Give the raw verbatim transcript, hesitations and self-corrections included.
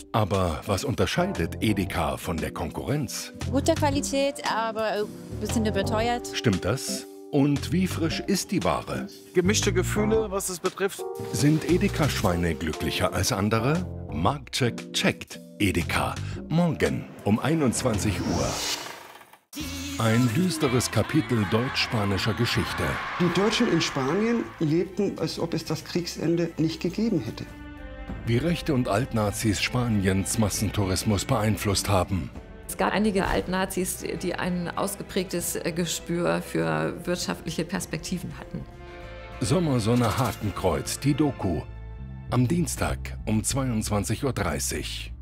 Aber was unterscheidet Edeka von der Konkurrenz? Gute Qualität, aber ein bisschen überteuert. Stimmt das? Und wie frisch ist die Ware? Gemischte Gefühle, was es betrifft. Sind Edeka-Schweine glücklicher als andere? Marktcheck checkt. Edeka. Morgen um einundzwanzig Uhr. Ein düsteres Kapitel deutsch-spanischer Geschichte. Die Deutschen in Spanien lebten, als ob es das Kriegsende nicht gegeben hätte. Wie Rechte und Altnazis Spaniens Massentourismus beeinflusst haben. Es gab einige Altnazis, die ein ausgeprägtes Gespür für wirtschaftliche Perspektiven hatten. Sommersonne Hakenkreuz, die Doku. Am Dienstag um zweiundzwanzig Uhr dreißig.